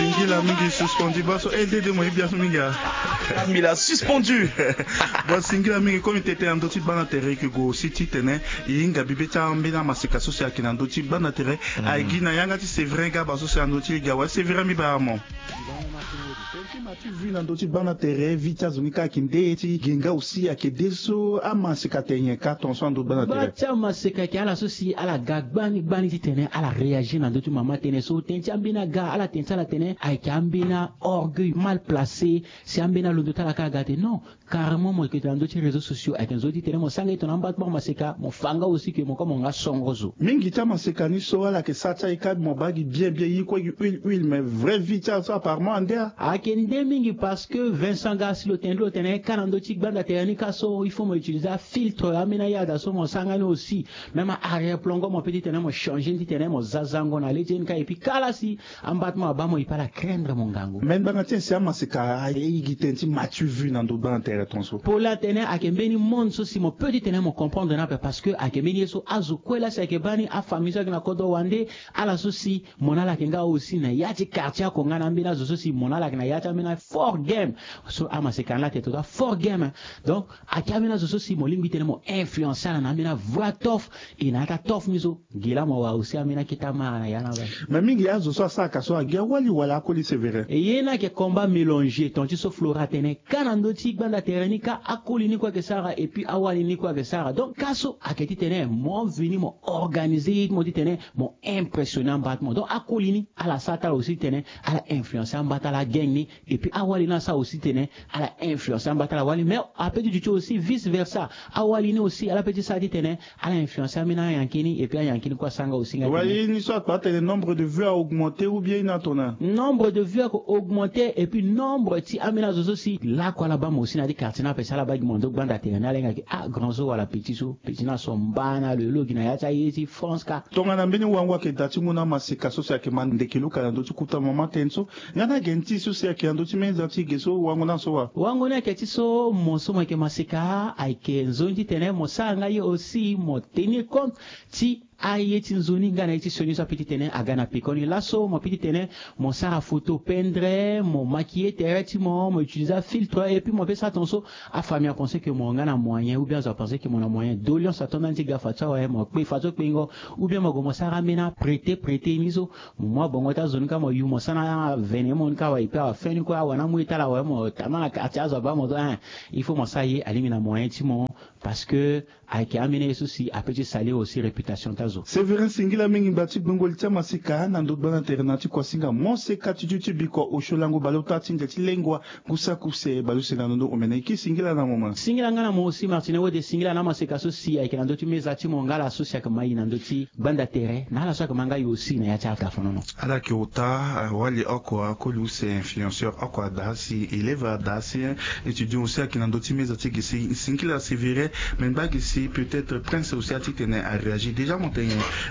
Singila mingi suspendu baso aide de moi bien minga. Il a suspendu. Bon Singila mingi comme était en doti bana terre que go city tene yinga bibeta ambina masika social ki na doti bana terre aigina yanga ti c'est vrai ga baso c'est en doti ga wa c'est vrai mi ba mo. Tu vu na doti bana terre vita zunika kinde ti ginga aussi akedeso amasika tenye ka ton so ndo bana terre. Bacha masika ki ala so si ala gagbani bani ti tene ala réagir na doti mama tene so tenchi ambina ga ala tencha la tene aiki ambina orgueil mal placé si ambina lo dota la ka gate non carrément mo ke tando ti réseaux sociaux aiki nzoti tene mo sanga itona mbat mo masika mo fanga aussi ke mo ko mo nga songozo mingi ta masika ni so ala ke sacha ikad mo bagi bien yi ko huile mais vrai vita so apparemment andea akende mingi parce que Vincent Gassi lo tene kanando ti gbanda tene ka so il faut mo utiliser filtre amina ya da so mo sanga ni aussi même arrière plan mo petit tene mo changer ti tene mo zazango na lejen ka et puis kala si ambatmo abamo ipala craindre mon gango men banga tien si amasika ai gitenti matu vu na ndo ban terre ton so pour la tene akembeni monde so si mo petit tene mo comprendre na parce que akembeni so azu kwela sa kebani a famille so na kodo wande ala so si monala kenga aussi na yati quartier ko ngana mbina so si monala na yati amina fort game so amasika la tete to fort game donc akamina so si mo lingi tene mo influencer na amina vratof ina ta tof miso gila mo wa aussi amina kitama na yana ba mais mingi azo so saka so agia wali wala ko li severe et yena ke combat mélangé tonti so flora tene kanando ti gbanda tereni ka akoli ni kwa ke sara et puis awali ni kwa ke sara donc kaso aketi tene mo vini mo organiser mo ti tene mo impressionnant battement donc akoli ni ala sata aussi tene ala influencer mbata la gang ni et puis awali na ça aussi tene ala influencer mbata la wali mais apeti du aussi vice versa awali ni aussi ala petit ça ti tene ala influencer mina yankini et puis yankini kwa sanga aussi wali ni soit pas le nombre de vues a augmenté ou bien inatona nombre de vues a augmenté et puis nombre ti amina zozo si la kwa la ba mo aussi na di quartier na pesa la ba gimondo gbanda terena lenga ki grand zo wala petit na sombana le logi na ya cha yeti France ka tonga na mbeni wangwa ke dati muna masika so ya ke mande kiluka na ndoti kuta mama tenso ngana genti so ya ke ndoti menza ti geso wangu na so wa wangu na ke ti so mo so mo ke masika ai ke nzonji tene mo sanga yo aussi mo tenir compte ti ayeti nzoni ngana iti soni so petit tene agana pikoni lasso mo petit tene mo sara photo peindre mo maquiller tereti mo utiliser filtre et puis mo fait ça attention à famille à penser que mo ngana moyen ou bien à penser que mon moyen dolion ça ton anti gafa ça ouais mo pe fato pingo ou bien mo sara mena prêter miso mo bongo ta zone ka mo yu mo sana venir mon ka wa ipa feni ko wana mo itala wa mo tamana ka achazo ba mo il faut mo ça y eliminer moyen ti mo parce que avec amener souci a petit salir aussi réputation tazo c'est vrai singila mingi bati bongol tama sika na ndo bana ternati kwa singa mo se katujuti biko osholango balota tinga tilengwa kusa kuse baluse na ndo omene ki singila na moma singila ngana mo aussi martine wode singila na masika souci avec na ndo ti meza ti mo ngala souci avec mai na ndo ti banda terre na la so avec manga yo aussi na ya cha ka fonono ala ki ota wali okwa ko lu c'est influenceur okwa dasi élève dasi étudiant aussi avec na ndo ti meza ti gisi singila c'est vrai mais ba gisi peut-être prince aussi a titene a réagi déjà monté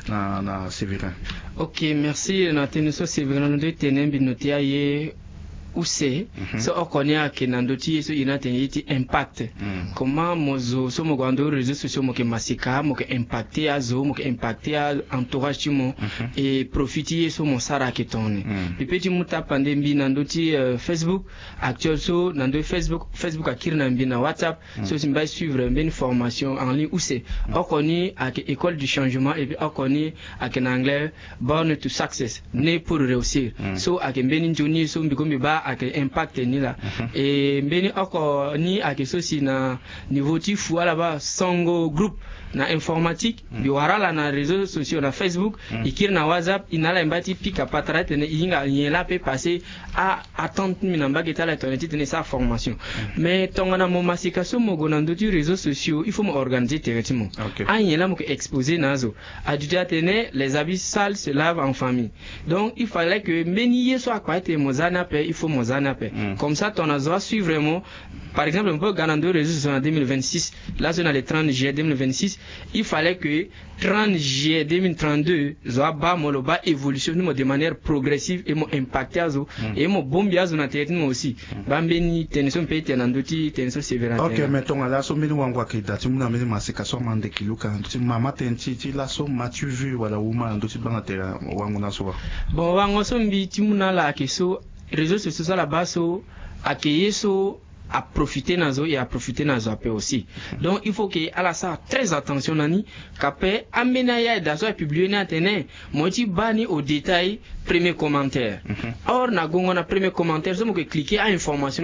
na Séverin. Ok, merci. Na tenuso Séverin de tenembi notia ye use so okonya ke nandoti so ina teniti impact comment mozo so mo gwando réseaux sociaux mo ke masika mo ke impacter azo mo ke impacter entourage timo et profiter so mo sara ke tonne petit muta pandembi nandoti Facebook actuel so nando Facebook akir na mbina WhatsApp so simba suivre une formation en ligne use okoni ak école du changement et puis okoni ak en anglais born to success né pour réussir so ak mbeni njoni so mbiko ba ak impact ni la et mbeni oko ni ak sosi na niveau ti fu ala ba songo group na informatique bi warala na réseaux sociaux na Facebook ikir na WhatsApp inala mbati pika patrate ne inga yela pe passer à attendre minamba geta la toneti ne sa formation mais tongana mo masika so mo gonando ti réseaux sociaux il faut mo organiser directement an yela mo exposer nazo ajuda tene les habits sales se lavent en famille donc il fallait que mbeni yeso akwate mozana pe il faut mozana pe comme ça ton azo suivre vraiment par exemple on peut ganando réseaux sociaux en 2026 là c'est dans le 30 juillet 2026 il fallait que 30 juillet 2032 zoa ba moloba évolution de manière progressive et mo impacter azo et mo bombi azo na terrain aussi bambeni tension pe tenandoti tension sévère. OK mettons là so mbeni wangwa ke dati muna mbeni masika so mande kiluka ndoti mama tenti ti la so matu vu wala uma ndoti bana terrain wangu na so bon wango so mbi ti muna la ke so réseaux sociaux ça la base accueillir à profiter nazo et à profiter nazo après aussi. Donc il faut que à la ça très attention nani qu'après amenaya dazo a publié na tene moti bani au détail premier commentaire. Or na gongo na premier commentaire so mo que cliquer à information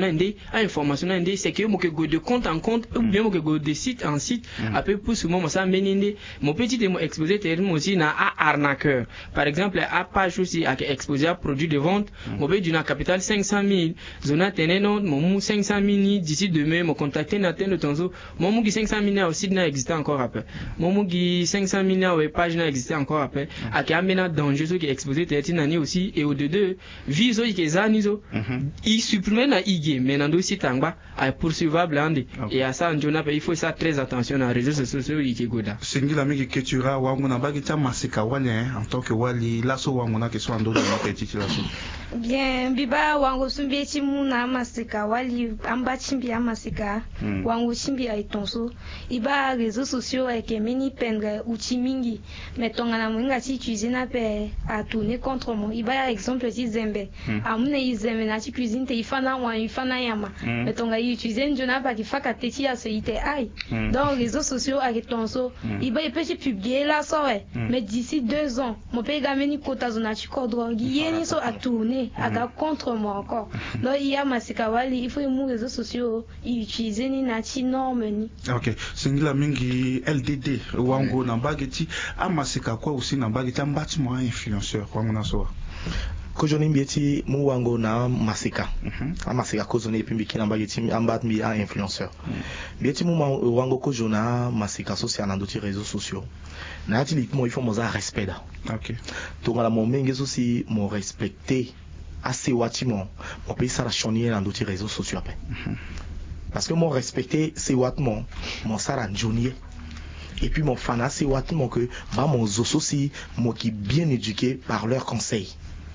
ndé c'est que mo que go de compte en compte ou bien mo que go de site en site après pour ce moment ça meninde mon petit démo exposé terme aussi na à arnaqueur. Par exemple à page aussi à exposé à produit de vente mo be d'une capital 500 000 zona tene non mo 500 000 d'ici demain me contacter Nathan de Tonzo mon qui 500 000 aussi n'a existé encore après mon qui 500 000 ouais page n'a existé encore après à qui amena danger ce qui exposé tertinani aussi et au deux viso qui zanizo il supprime na ig mais dans dossier tangba à poursuivable ande et à ça on il faut ça très attention à réseaux sociaux qui goda singila mingi ketura wangu na bagi cha masika wale en tant que wali laso wangu na kesho ando na petit laso bien biba wangu sumbi chimuna masika wali amba chimbi masika wangu chimbi aitonso iba réseaux sociaux avec mini pendre outil mingi metonga na mwinga ci cuisine pe a tourner contre moi iba exemple ci zembe amune izembe na ci cuisine te ifana yama metonga i cuisine jona pa ki faka te ci asoite ai donc réseaux sociaux avec tonso iba peut publier là ça mais d'ici 2 ans mon pays gameni kota zona ci cordro yeni so a tourner aga contre moi encore donc il y a masika wali il faut mu réseaux sociaux utiliser ni nati norme ni. OK singila mingi LDD wango na bageti amasika kwa aussi na bageti ambatimo influenceur wango na so ko joni mbieti mu wango na masika amasika ko zone pimbi kina bageti ambatmi a influenceur mbieti mu wango ko jona masika social na d'autres réseaux sociaux na ati likmo il faut moza respect da. OK to ngala mo menge aussi mo respecter assez watiment mon pays ça la chonier dans d'autres réseaux sociaux après parce que mon respecter c'est watiment mon sara Johnny et puis mon fan c'est watiment que bah mon zoso aussi moi qui bien éduqué par leurs conseils.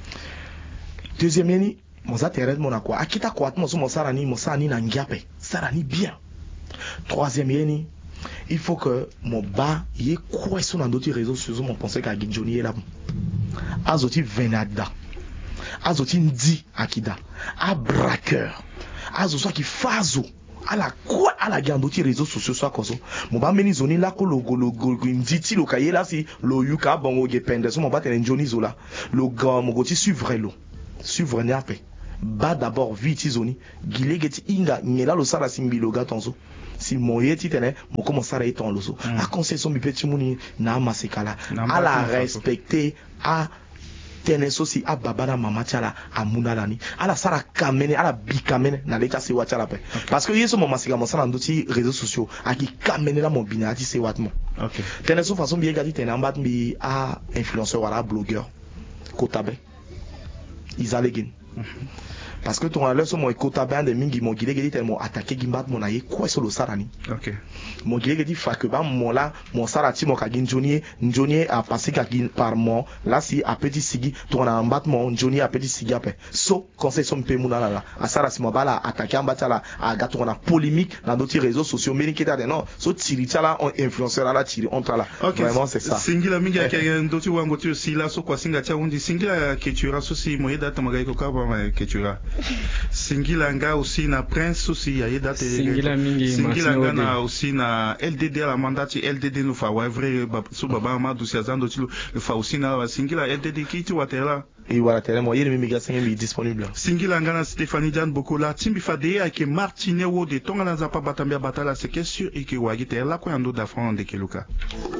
Deuxième année mon intérêt mon à quoi akita quoi mon sara ni na ngiape sara ni bien. Troisième année il faut que mon bas y ait quoi sur dans d'autres réseaux sociaux mon pensée qu'à Johnny est là azoti venada azoti ndi akida a braqueur azoso qui fazo ala quoi ala gandoti réseaux sociaux soit comme ça mon ba meni zoni la ko logo nditi lo kayela si lo yuka bongo gepende so mon ba tene joni zola lo ga mo goti suivre n'ape ba d'abord vite zoni gilegeti inga ngela lo sala simbilo gatonzo si moyeti tene mo commencer à être en loso a concession mi petit muni na masekala ala respecter a teneso si ababana mama chala amunalani ala sara kamene ala bikamene na leta se watala pe parce que yeso mama sika mosala ndoti réseaux sociaux aki kamene la mobina ati se watmo. OK teneso façon bien gadi tenambat bi a influenceur wala blogueur kotabe izalegin parce que ton alerte mon kotabe de mingi mon gilegi tellement attaqué gimbat mon aye quoi sur le sarani. OK mon gilegi dit fa que ba mon là mon sarati mon kagin Johnny a passé kagin par mon là si a petit sigi ton a mbat mon Johnny a petit sigi après so concession pe mon là a sarasi mon bala attaqué en batala a gato on a polémique dans d'autres réseaux sociaux mais qui t'a non so tiri là on influenceur là tiri on là vraiment c'est ça singila mingi ya ndoti wango tu si là so kwa singa cha undi singila ketura so si moyeda tamagai ko ka ba ketura singila nga aussi na prince aussi ya date singila nga na aussi na LDD la mandati LDD no fa wa vrai so baba ma doucia zando tilo fa aussi na singila LDD kiti watela et voilà tellement il est même gars disponible singila nga na Stéphanie Diane Bokola timbi fa de avec Martineau de tonga na zapa batambia batala c'est que sûr et que wagite la ko ando da fond de keluka